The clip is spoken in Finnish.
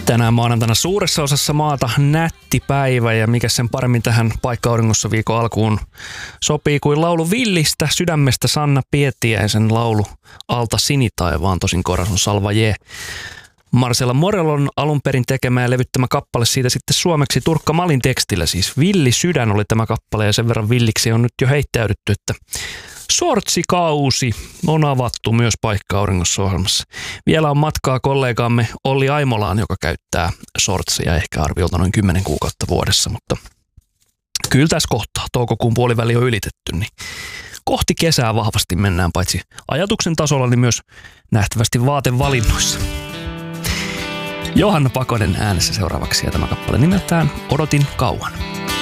Tänään maanantaina suuressa osassa maata nätti päivä ja mikä sen paremmin tähän paikka-auringossa viikon alkuun sopii kuin laulu Villistä sydämestä Sanna Pietiäisen laulu Alta sinitaivaan, tosin koras on Salvaje. Marcella Morellon alun perin tekemä ja levyttämä kappale siitä sitten suomeksi Turkka Malin tekstillä, siis Villi sydän oli tämä kappale ja sen verran villiksi on nyt jo heittäydytty, että sortsikausi on avattu myös paikka-auringossa ohjelmassa. Vielä on matkaa kollegaamme Olli Aimolaan, joka käyttää sortseja ehkä arviolta noin 10 kuukautta vuodessa, mutta kyllä tässä kohtaa toukokuun puoliväli on ylitetty, niin kohti kesää vahvasti mennään paitsi ajatuksen tasolla, niin myös nähtävästi vaatevalinnoissa. Johanna Pakonen äänessä seuraavaksi ja tämä kappale nimeltään Odotin kauan.